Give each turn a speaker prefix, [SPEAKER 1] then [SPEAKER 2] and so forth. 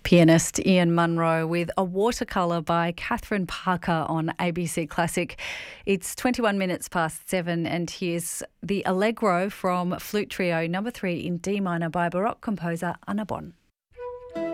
[SPEAKER 1] Pianist Ian Munro with A Watercolour by Catherine Parker on ABC Classic. It's 21 minutes past 7 and here's the Allegro from Flute Trio No. 3 in D minor by Baroque composer Anna Bon.